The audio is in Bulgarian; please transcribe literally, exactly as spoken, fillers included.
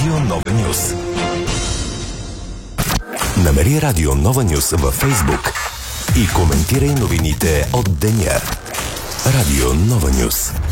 Радио Нова Нюс. Намери Радио Нова Нюс във Фейсбук и коментирай новините от деня. Радио Нова Нюс.